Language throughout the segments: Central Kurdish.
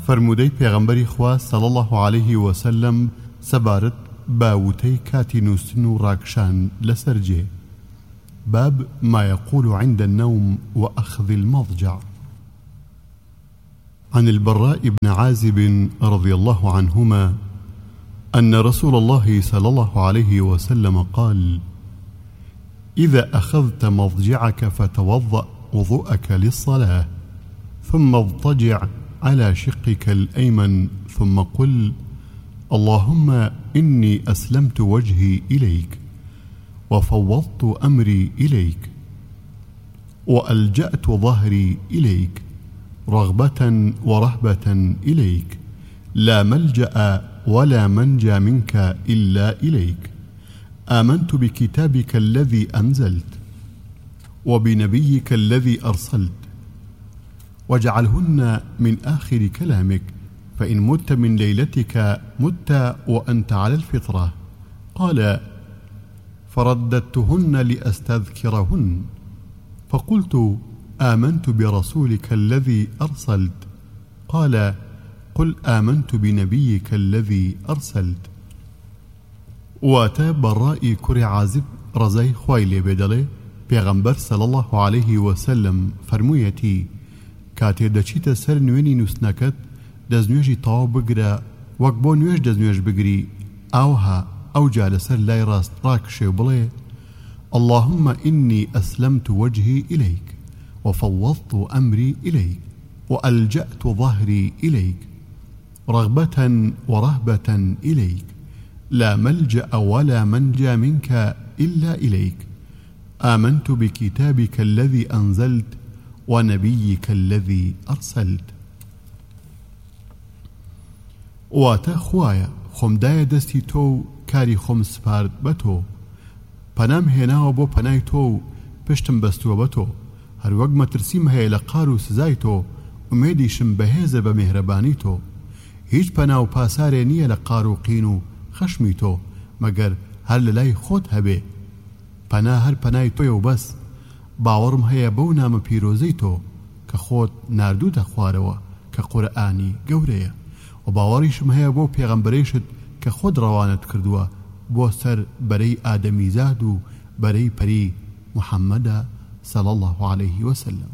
فرمودەی پێغەمبەری خوا صلی الله عليه وسلم سەبارەت باوتەی کاتی نووسن و ڕاکشان لەسەر جێ. باب ما يقول عند النوم وأخذ المضجع. عن البراء بن عازب رضي الله عنهما أن رسول الله صلى الله عليه وسلم قال: إذا أخذت مضجعك فتوضأ وضوءك للصلاة، ثم اضطجع على شقك الأيمن، ثم قل: اللهم إني أسلمت وجهي إليك وفوضت أمري إليك وألجأت ظهري إليك رغبة ورهبة إليك، لا ملجأ ولا منجى منك إلا إليك، آمنت بكتابك الذي أنزلت وبنبيك الذي أرسلت، واجعلهن من آخر كلامك، فإن مت من ليلتك مت وأنت على الفطرة. قال: فرددتهن لأستذكرهن، فقلت: آمنت برسولك الذي أرسلت. قال: قل آمنت بنبيك الذي أرسلت. واتە بەڕای کوڕی عازب ڕزای خوای لێ بێ دەڵێ پێغەمبەر صلی الله عليه وسلم فەرموویەتی: کاتێ دەچیتە سەر نوێنی نووسنەکەت دەستنوێژی تەواو بگرە، وەک بۆ نوێژ دەستنوێژ بگری، ئاوها ئەوجا لەسەر لای ڕاست ڕاکشێ و بڵێ: اللهم إني أسلمت وجهي إليك وفوضت أمري إليك وألجأت ظهري إليك رغبة ورهبة إليك، لا ملجأ ولا منجى منك إلا إليك، آمنت بكتابك الذي أنزلت ونبيك الذي أرسلت. واتە خوایە خۆمدایە دەستی تۆ و کاری خۆم سپارد بە تۆ، پەنام هێناوە بۆ پەنای تۆ و پشتم بەستووە بە تۆ، هەروەک مەترسیم هەیە لە قار و سزای تۆ، ئومێدیشم بەهێزە بە میهرەبانی تۆ. هیچ پەنا و پاسارێ نییە لە قار و قین و خەشمی تۆ مەگەر هەر لە لای خۆت هەبێ. پەنا هەر پەنای تۆیە و بەس. باوەڕم هەیە بەو نامە پیرۆزەی تۆ کە خۆت ناردووتە خوارەوە کە قورئانی گەورەیە، و باوەڕیشم هەیە بۆ پێغەمبەرێشت کە خۆت ڕەوانت کردووە بۆ سەر بەرەی ئادەمیزاد و بەرەی پەری محەممەدە صلی الله عليه وسلم.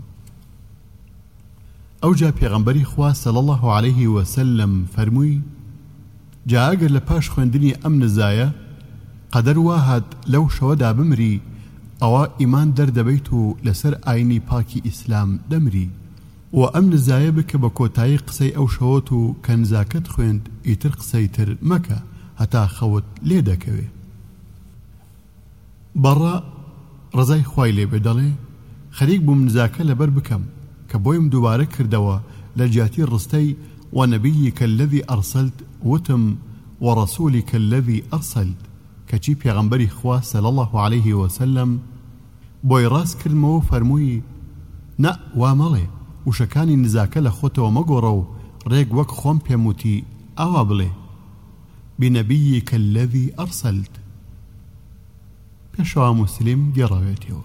ئەوجا پێغەمبەری خوا صلی الله عليه وسلم فەرمووی: جا ئەگەر لە پاش خوێندنی ئەم نزایە قەدەر وا هات لەو شەوەدا بمری، ئەوە ئیمان دەردەبەیت و لەسەر ئاینی پاکی ئیسلام دەمری، و ئەم نزایە بکە بە کۆتایی قسەی ئەو شەوت و کە نزاکەت خوێند ئیتر قسەی تر مەکە هەتا خەوت لێ دەکەوێ. بەڕا ڕزای خوای لێ بێ دەڵێ: خەریک بووم نزاکە لەبەر بکەم کە بۆیم دووبارە کردەوە لە جیاتی ڕستەی وەنەبییکە الذی ئەرسەلت، وتم وەڕەسوولیکە الذی ئەرسەلت، کەچی پێغەمبەری خوا صلی الله عليه وسلم بۆی ڕاست کردمەوە فەرمووی: نە وا مەڵێ، وشەکانی نزاکە لە خۆتەوە مەگۆڕە و ڕێک وەک خۆم پێم وتی ئاوا بڵێ بنەبییکە الذی ئەرسەلت. پێشەوا موسلم گێڕاوێتەوە.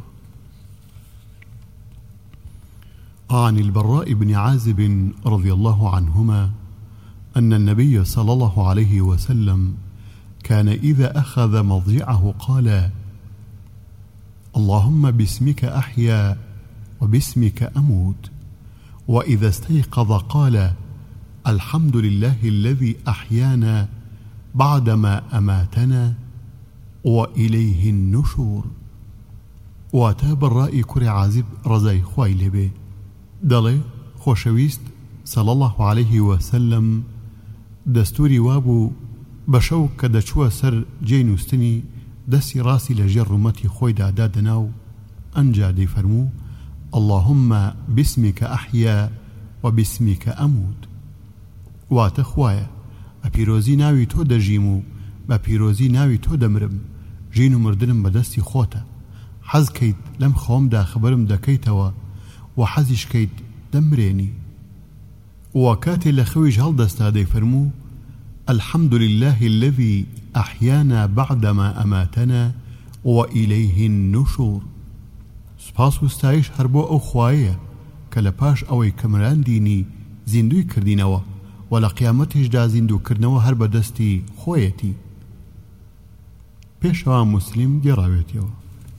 عن البراء بن عازب رضي الله عنهما أن النبي صلى الله عليه وسلم كان إذا أخذ مضجعه قال: اللهم باسمك أحيا وباسمك أموت، وإذا استيقظ قال: الحمد لله الذي أحيانا بعدما أماتنا وإليه النشور. واتاب الرأي كري عازب رزاي خوای لێبێ دەڵێ خۆشەویست صلی الله عليه وسلم دەستوری وابوو بە شەو کە دەچووە سەر جێی نووستنی دەستی ڕاستی لە ژێر ڕوومەتی خۆیدا دادەنا و ئەنجا دەیفەرموو: اللهم باسمك أحيا وباسمك أموت. واتە خوایە بە پیرۆزی ناوی تۆ دەژیم و بە پیرۆزی ناوی تۆ دەمرم، ژین و مردنم بەدەستی خۆتە، حەز کەیت لەم خۆمدا خبرم دەکەیتەوە و حەزیش کەیت دەمرێنی. و کاتێ لە خەویش هەڵدەستا دەیفەرموو: الحمد لله الذي أحيانا بعدما أماتنا وإليه النشور. سپاس و ستایش هەر بۆ ئەو خوایە کە لە پاش ئەوەی کەمراندینی زیندوی کردینەوە و لە قیامەتیشدا زیندووکردنەوە هەر بەدەستی خۆیەتی. پێشەوە مسلم گێڕاوێتەوە.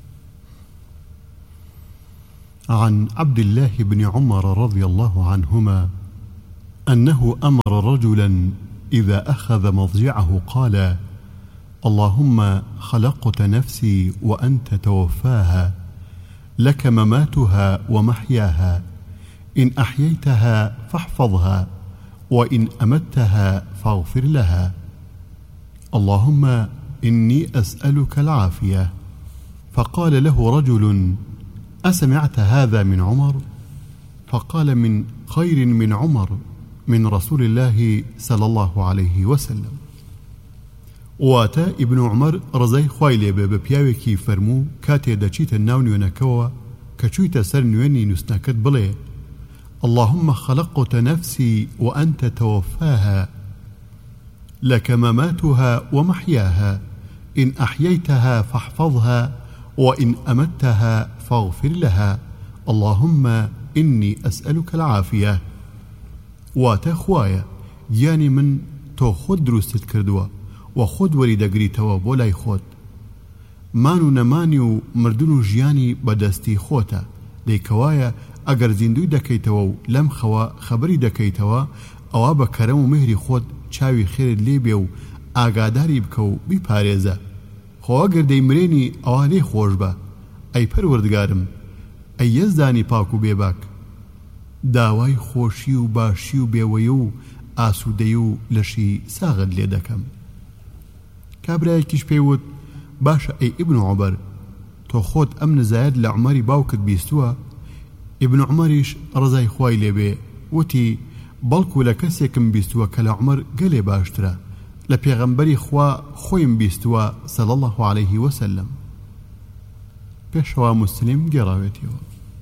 عن عبد الله بن عمر رضي الله عنهما أنه أمر رجلا إذا أخذ مضجعه قال: اللهم خلقت نفسي وأنت توفاها، لك مماتها ومحياها، إن أحييتها فاحفظها، وإن أمتها فاغفر لها، اللهم إني أسألك العافية. فقال له رجل: أسمعت هذا من عمر؟ فقال: من خير من عمر، من رسول الله صلى الله عليه وسلم. واتا ابن عمر رضای خوای لێ بێ بە پیاوێکی فەرموو کاتێ دەچیتە ناو نوێنەکەوە کە چوویتە سەر نوێنی نووستنەکەت بڵێ: اللهم خلقت نفسي وأنت توفاها، لك مماتها ومحياها، إن أحييتها فاحفظها، وإن أمتها فاغفر لها، اللهم إني أسألك العافية. واتا خوايا يعني من تو خود دروستت کردووە و خۆت وەری دەگریتەوە بۆ لای خۆت. مان و نەمانی و مردن و ژیانی بەدەستی خۆتە، دەیکەوایە ئەگەر زیندوی دەکەیتەوە و لەم خەوە خەبەری دەکەیتەوە ئەوە بە کەرەم و مهری خۆت چاوی خێرت لێ بێ و ئاگاداری بکە و بیپارێزە. خۆ ئەگەر دەیمرێنی ئەوە لێ خۆش بە. ئەی پەروەردگارم، ئەی یەزدانی پاک و بێباک، داوای خۆشی و باشی و بێوەیە و ئاسوودەی و لەشی ساغت لێ دەکەم. کابرایەکیش پێیوت: باشە ئەی ئیبن عومەر، تۆ خۆت ئەم نزایەت لە عومەری باوکت بیستووە؟ ئیبن عومەریش ڕزای خوای لێ بێ وتی: بەڵکو لە کەسێکم بیستووە کە لە عومەر گەلێ باشترە، لە پێغەمبەری خوا خۆیم بیستووە صلی الله عليه وسلم. پێشەوە مسلم گێڕاوێتەوە.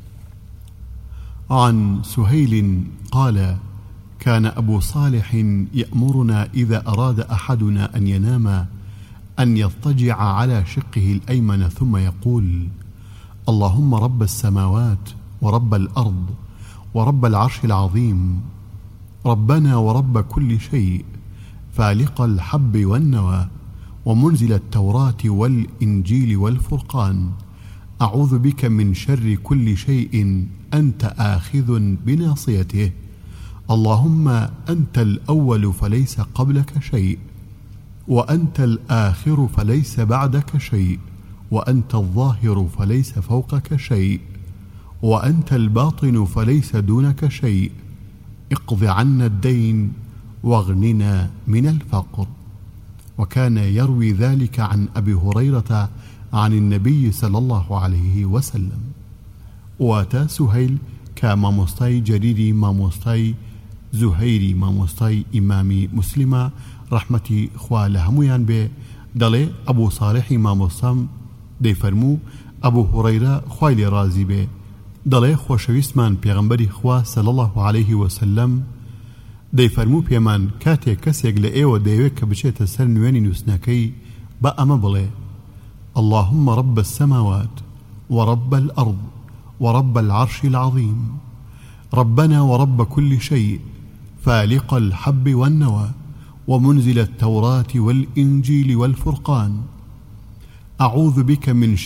عن سهيل قال: كان أبو صالح يأمرنا إذا أراد أحدنا أن ينام أن يضطجع على شقه الأيمن ثم يقول: اللهم رب السماوات ورب الأرض ورب العرش العظيم، ربنا ورب كل شيء، فالق الحب والنوى، ومنزل التوراة والإنجيل والفرقان، أعوذ بك من شر كل شيء أنت آخذ بناصيته، اللهم أنت الأول فليس قبلك شيء، وأنت الآخر فليس بعدك شيء، وأنت الظاهر فليس فوقك شيء، وأنت الباطن فليس دونك شيء، اقض عنا الدين واغننا من الفقر. وكان يروي ذلك عن أبي هريرة عن النبي صلى الله عليه وسلم. واتا سهيل كماموستاي جريري ماموستاي زهيري ماموستاي إمامي مسلمة رحمتي خوا لهمویان بێ دەڵێ ئەبوو صالحی مامۆستام دەیفەرموو ئەبوو هوڕەیرە خوای لێ ڕازی بێ دەڵێ خۆشەویستمان پێغەمبەری خوا صلی الله عليه وسلم دەیفەرموو پێمان کاتێک کەسێک لە ئێوە دەیەوێت کە بچێتە سەر نوێنی نووستنەکەی بە ئەمە بڵێ: اللهم رب السماوات ورب الأرض ورب العرش العظيم، ربنا ورب كل شيء، فالق الحب والنوى، ومنزل التوراة والإنجيل والفرقان، أعوذ بك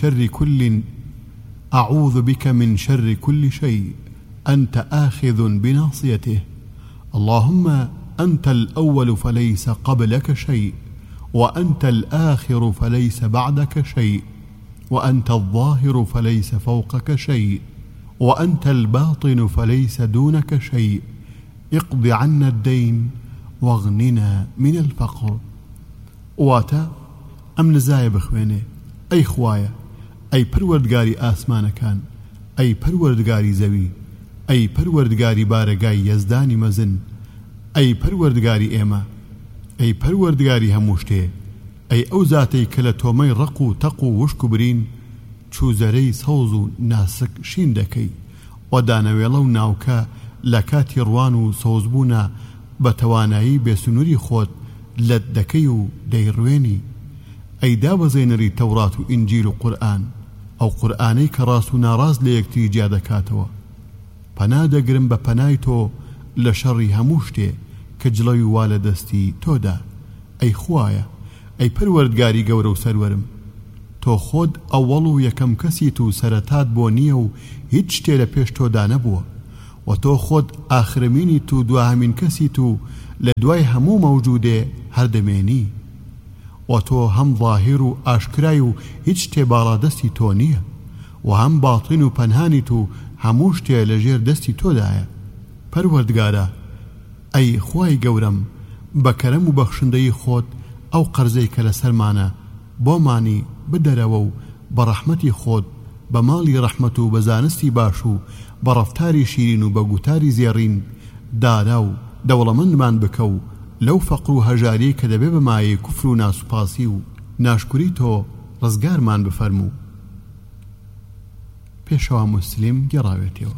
من شر كل شيء أنت آخذ بناصيته، اللهم أنت الأول فليس قبلك شيء، وأنت الآخر فليس بعدك شيء، وأنت الظاهر فليس فوقك شيء، وأنت الباطن فليس دونك شيء، اقض عنا الدين واغننا من الفقر. واتا ئەم نزایە بخوێنێ: ئەی خوایە، ئەی پەروەردگاری ئاسمانەکان، ئەی پەروەردگاری زەوی، ئەی پەروەردگاری بارەگای یەزدانی مەزن، ئەی پەروەردگاری ئێمە، ئەی پەروەردگاری هەموو شتێ، ئەی ئەو زاتەی کە لە تۆمەی ڕق و تەق و وشک و برین چوزەرەی سەوز و ناسک شین دەکەی و دانەوێڵە و ناوکە لە کاتی ڕوان و سەوزبوونە بە توانایی بێسنووری خۆت لەت دەکەی و دەیڕوێنی. ئەی دابەزێنەری تەورات و ئینجیل و قورئان، ئەو قورئانەی کە ڕاست و ناڕاست لە یەکتری جیا دەکاتەوە. پەنا دەگرم بە پەنای تۆ لە شەڕی هەموو شتێ کە جڵەوی وا لە دەستی تۆدا. ئەی خوایە، ئەی پەروەردگاری گەورە و سەروەرم، تۆ خۆت ئەوەڵ و یەکەم کەسیت و سەرەتات بۆ نییە و هیچ شتێ لە پێش تۆدا نەبووە، و تۆ خۆت ئاخرمینیت و دواهەمین کەسیت و لە دوای هەموو مەوجودێ هەردەمێنی، و تۆ هەم ظاهر و ئاشکرای و هیچ شتێ باڵادەستی تۆ نییە، و هەم باڵتین و پەنهانیت و هەموو شتێ لە ژێر دەستی تۆدایە. پەروەردگارە، ئەی خوای گەورەم، بە کەرەم و بەخشندەی خۆت ئەو قەرزەی کە لەسەرمانە بۆمانی بدەرەوە و بە ڕەحمەتی خۆت بە ماڵی ڕەحمەت و بە زانستی باش و بە ڕەفتاری شیرین و بە گوتاری زێڕین دارا و دەوڵەمەندمان بکە و لەو فەقر و هەژاری کە دەبێ بەمایەی کوفر و ناسوپاسی و ناشکوری تۆ ڕزگارمان بفەرموو. پێشەوە مسلم گێڕاوێتەوە.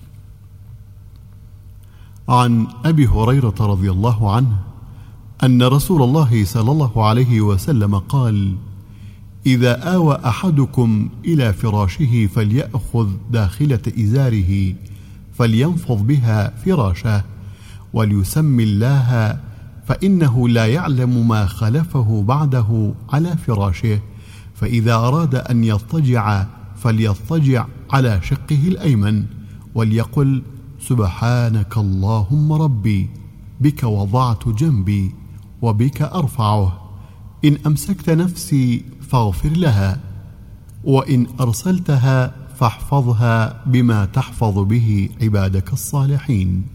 عن أبي هريرة رضي الله عنه أن رسول الله صلى الله عليه وسلم قال: إذا آوى أحدكم إلى فراشه فليأخذ داخلة إزاره فلينفض بها فراشه وليسمي الله، فإنه لا يعلم ما خلفه بعده على فراشه، فإذا أراد أن يضطجع فليضطجع على شقه الأيمن وليقل: سبحانك اللهم ربي، بك وضعت جنبي وبك أرفعه، إن أمسكت نفسي فاغفر لها، وإن أرسلتها فاحفظها بما تحفظ به عبادك الصالحين.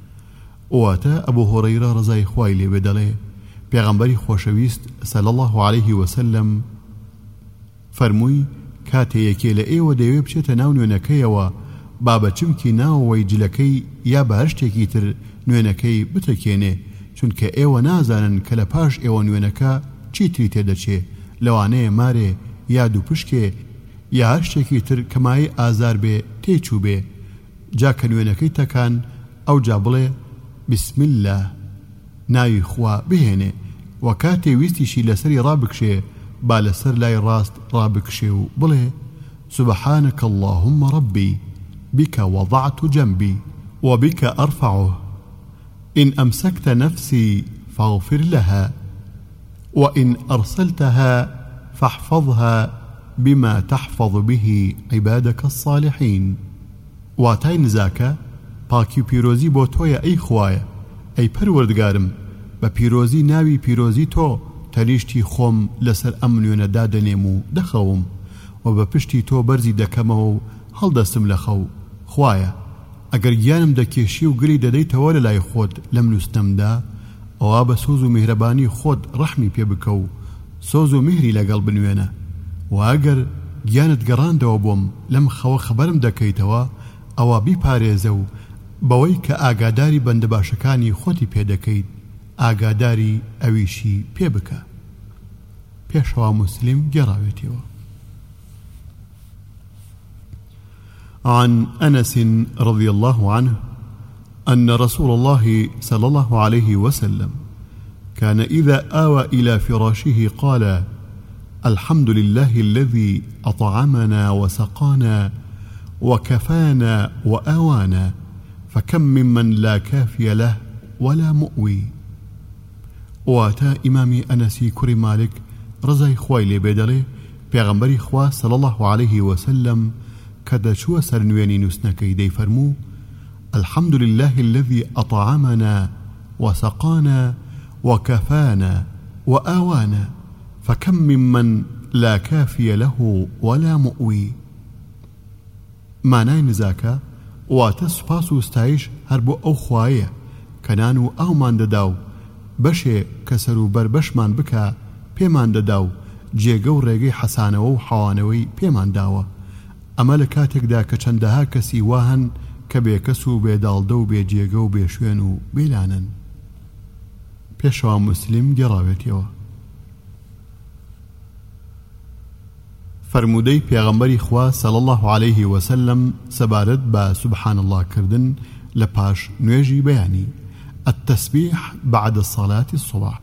واتا أبو هريرة رضای خوای لێ بێ دەڵێ پێغەمبەری خۆشەویست صلی الله عليه وسلم فەرمووی: کاتێیەکێ لە ئێوە دەیەوێ بچێتە ناو نوێنەکەیەوە با بە چمکی ناوەوەی جلەکەی یا بە هەر شتێکی تر نوێنەکەی بتەکێنێ، چونکە ئێوە نازانن کە لە پاش ئێوە نوێنەکە چیتری تێدەچێ، لەوانەیە مارێ یا دوو پشکێ یا هەر شتێکی تر کەمایی ئازار بێ تێچوو بێ. جا کە نوێنەکەی تەکان ئەو جا بڵێ: بسم الله، ناوی خوا بهێنێ، و کاتێ ویستیشی لەسەری ڕابکشێ با لەسەر لای ڕاست ڕابکشێ و بڵێ: سبحانك اللهم ربي، بك وضعت جنبي وبك أرفعه، إن أمسكت نفسي فاغفر لها، وإن أرسلتها فاحفظها بما تحفظ به عبادك الصالحين. واتای نزاکە پاکی و پیرۆزی بۆ تۆیە ئەی خوایە، ئەی پەروەردگارم، بە پیرۆزی ناوی پیرۆزی تۆ تەلیشتی خۆم لەسەر ئەم نوێنەدا دەنێم و دەخەوم، و بە پشتی تۆ بەرزی دەکەمەوە و هەڵدەستم لە خەو. خوایە، ئەگەر گیانم دەکێشی و گری دەدەیتەوە لە لای خۆت لەم نووسنەمدا، ئەوە بە سۆز و میهرەبانی خۆت ڕەحمی پێ بکە و سۆز و میهری لەگەڵ بنوێنە، و ئەگەر گیانت گەڕاندەوە بۆم لەم خەوە خەبەرم دەکەیتەوە، ئەوە بیپارێزە و بەوەی کە ئاگاداری بەندە باشەکانی خۆتی پێدەکەیت ئاگاداری ئەویشی پێ بکە. پێشەوە مسلم گێڕاوێتەوە. عن أنس رضي الله عنه أن رسول الله صلى الله عليه وسلم كان إذا آوى إلى فراشه قال: الحمد لله الذي أطعمنا وسقانا وكفانا وآوانا، فكم ممن لا كافي له ولا مؤوي. واتا إمامي أنسي كري مالك رضای خوای لێ بێ دەڵێ پێغەمبەری خوا صلى الله عليه وسلم کە دەچووە سەر نوێنی نووسنەکەی دەیفەرموو: الحمد لله الذي أطعمنا وسقانا وكفانا وآوانا، فكم ممن لا كافي له ولا مؤوي. مانای نزاکە واتە سوپاس و ستایش هەر بۆ ئەو خوایە کە نان و ئاومان دەدا و بەشێ کە سەر و بەر بەشمان بکە پێمان دەدا و جێگە و ڕێگەی حەسانەوە و حەوانەوەی پێمان داوە، ئەمە لە کاتێکدا کە چەندەها کەسی واهن کە بێکەس و بێداڵدە و بێجێگە و بێشوێن و بێلانن. پێشەوە مسلم گێڕاوێتەوە. فرمودەی پێغەمبەری خوا صلی الله عليه وسلم سەبارەت بە سبحان الله کردن لە پاش نوێژی بەیانی التسبيح بعد صلاة الصبح.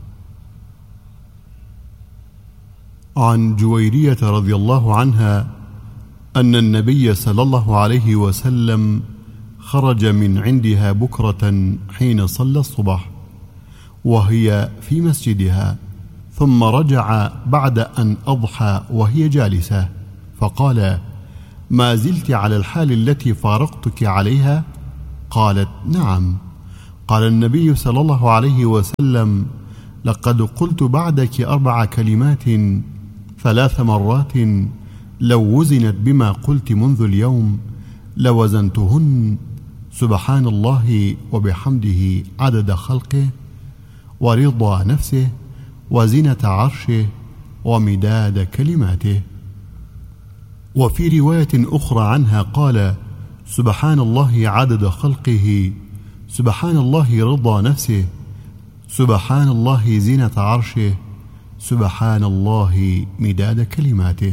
عن جويرية رضي الله عنها أن النبي صلى الله عليه وسلم خرج من عندها بكرة حين صلى الصبح وهي في مسجدها، ثم رجع بعد أن أضحى وهي جالسة، فقال: ما زلت على الحال التي فارقتك عليها؟ قالت: نعم. قال النبي صلى الله عليه وسلم: لقد قلت بعدك 4 كلمات 3 مرات لو وزنت بما قلت منذ اليوم لوزنتهن: سبحان الله وبحمده عدد خلقه ورضا نفسه وزنة عرشه ومداد كلماته. وفي رواية أخرى عنها قال: سبحان الله عدد خلقه، سبحان الله رضا نفسه، سبحان الله زينة عرشه، سبحان الله مداد كلماته.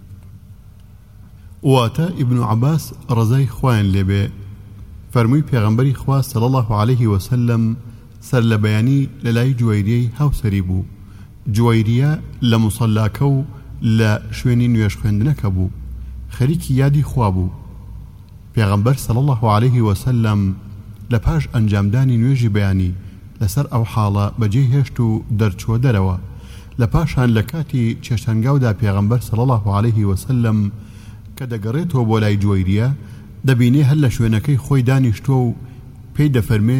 واتا ابن عباس رضای خوان لبه فرمووی پێغەمبەری خوا صلی الله عليه وسلم سەر لە بەیانی لەلای جوەیریەی هاوسەری بوو. جوەیریە لە موسەلاکە و لە شوێنی نوێژ خوێندنەکە بوو، خەریکی یادی خوا بوو. پێغەمبەر صلی الله عليه وسلم لە پاش ئەنجامدانی نوێژی بەیانی لەسەر ئەو حاڵە بەجێ هێشت و دەرچووە دەرەوە. لە پاشان لە کاتی چێشتەنگاودا پێغەمبەر صلی الله عليه وسلم کە دەگەڕێتەوە بۆ لای جوەیریە دەبینێ هەر لە شوێنەکەی خۆی دانیشتووە و پێی دەفەرمێ: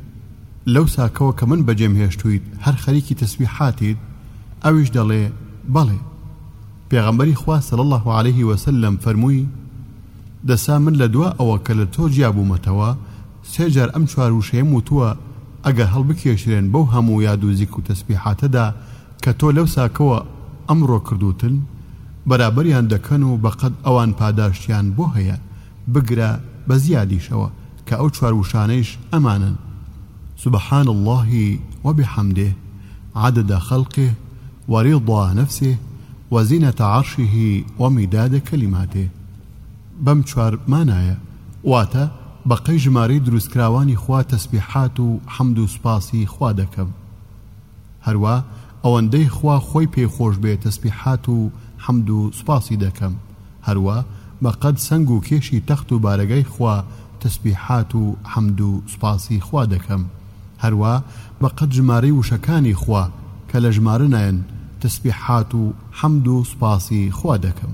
لەو ساکەوە کە من بەجێم هێشتوویت هەر خەریکی تەسبیحاتیت؟ ئەویش دەڵێ: بەڵێ. پێغەمبەری خوا صلی الله عليه وسلم فەرمووی: دەسا من لە دوا ئەوە کە لە تۆ جیابوومەتەوە 3 جار ئەم 4 وشەیەم وتووە ئەگەر هەڵبکێشرێن بەو هەموو یاد و زیکر و تەسبیحاتەدا کە تۆ لەو ساکەوە ئەمڕۆ کردوتن، بەرابەریان دەکەن و بەقەد ئەوان پاداشتیان بۆ هەیە، بگرە بە زیادیشەوە کە ئەو 4 وشانەیش ئەمانن: سبحان الله وبحمده عدد خلقه ورضا نفسه وزنة عرشه ومداد كلماته. بەم 4 مانایە، واتە بەقەی ژمارەی دروستکراوانی خوا تەسبیحات و حەمد و سوپاسی خوا دەکەم. هەروە ئەوەندەی خوا خۆی پێخۆش بێ تەسبیحات و حەمد و سوپاسی دەکەم. هەروە بەقەد سەنگ و کێشی تەخت و بارەگای خوا تەسبیحات و حەمد و سوپاسی خوا دەکەم. هەروە بەقەد ژمارەی وشەکانی خوا کە لە ژمارە نایەن تەسبیحات و حەمد و سوپاسی خوا دەکەم.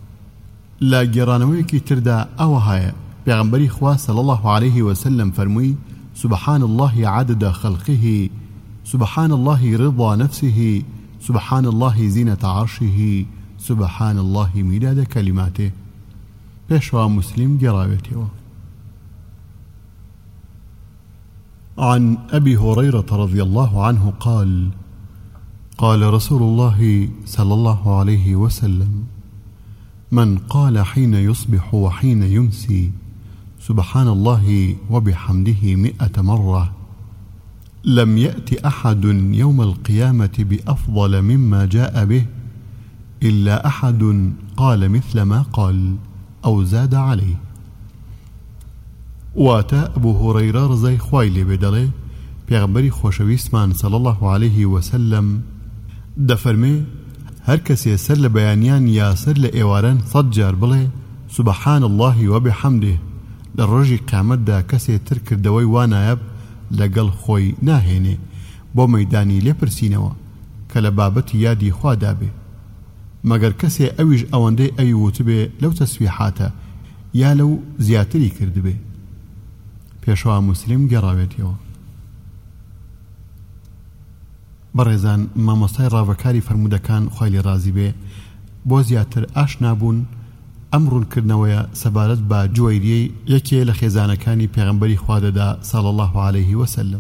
لە گێڕانەوەیەکی تردا ئەوە هەیە پێغەمبەری خوا صلی الله عليه وسلم فەرمووی: سبحان الله عدد خلقه، سبحان الله رضا نفسه، سبحان الله زينة عرشه، سبحان الله مداد كلماته. پێشوا مسلم گێڕاوێتەوە. عن أبي هريرة رضي الله عنه قال: قال رسول الله صلى الله عليه وسلم: من قال حين يصبح وحين يمسي سبحان الله وبحمده 100 مرة لم يأت أحد يوم القيامة بأفضل مما جاء به إلا أحد قال مثل ما قال أو زاد عليه. واتا أبو هريرة رضي خوای لێ بێ دەڵێ پێغەمبەری خۆشەویستمان صلی الله عليه وسلم دەفەرمێ: هەر کەسێ سەر لە بەیانیان یا سەر لە ئێواران 100 جار بڵێ سبحان الله وبحمده، لە ڕۆژی قیامەتدا کەسێ تر کردەوەی وانایە لەگەڵ خۆی ناهێنێ بۆ مەیدانی لێپرسینەوە کە لە بابەتی یادی خوادا بێ، مەگەر کەسێ ئەویش ئەوەندەی ئەوی وتبێ لەو تەسبیحاتە یا لەو زیاتری کردبێ. پێشوا مسلم گەڕاوێتەوە. بەڕێزان، مامۆستای ڕاوەکاری فەرمودەکان خوای لێ ڕازی بێ بۆ زیاتر ئاشنابوون ئەم ڕوونکردنەوەیە سەبارەت بە جوەیریەی یەکێ لە خێزانەکانی پێغەمبەری خوا دەدا صلی الله عليه وسلم.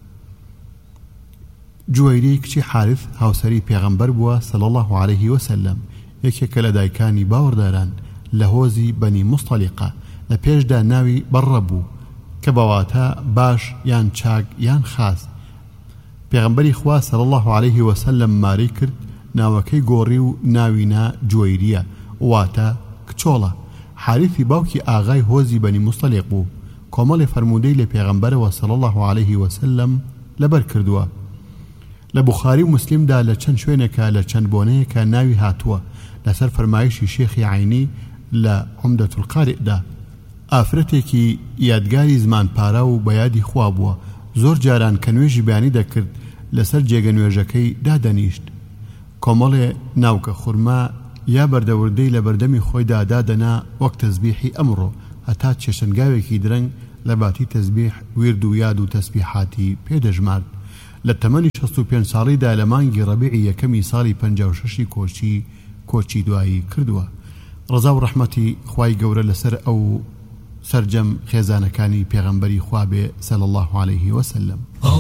جوەیری کچی حارث هاوسەری پێغەمبەر بووە صلی الله عليه وسلم، یەکێکە لە دایکانی باوەڕداران لە هۆزی بەنی مستەلیقە، لە پێشدا ناوی بەڕە بوو کە بەواتە باش یان چاک یان خاس. پێغەمبەری خوا صلی الله عليه وسلم ماری کرد ناوەکەی گۆڕی و ناوینا جوەیریە، واتە کچۆڵە. حارثی باوکی ئاغای هۆزی بەنی مستەلیق بوو، کۆمەڵی فەرمودەی لە پێغەمبەرەوە صلی الله عليه وسلم لەبەر کردووە. لە بوخاری و مسلمدا لە چەند شوێنێکە لە چەند بۆنەیەکە ناوی هاتووە لەسەر فەرمایشی شێخی عینی لە عومدەت القارئدا. ئافرەتێکی یادگاری زمان پارا و بەیادی خوا بووە، زۆر جاران کە نوێژی بەیانی دەکرد لەسەر جێگە نوێژەکەی دادەنیشت. کۆمەڵێ ناوکە خورما یا بەردەوردەی لە بەردەمی خۆیدا دادەنا وەک تەسبیحی ئەمڕۆ، هەتا چێشنگاوێکی درەنگ لە باتی تەسبیح وێرد و یاد و تەسبیحاتی پێدەژمارد. لە تەمەنی 65 ساڵیدا لە مانگی ڕەبیعی یەکەمی ساڵی 56 کۆچی دوایی کردووە. ڕەزا و ڕەحمەتی خوای گەورە لەسەر ئەو سەرجەم خێزانەکانی پێغەمبەری خوا بێ سەڵی الله عليه وسلم.